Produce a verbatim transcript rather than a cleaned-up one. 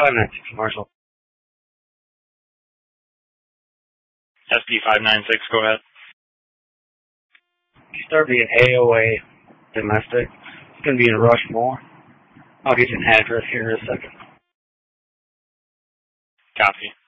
five nine six, Marshall. S P five nine six, go ahead. You start being A O A domestic. It's going to be in Rushmore. I'll get you an address here in a second. Copy.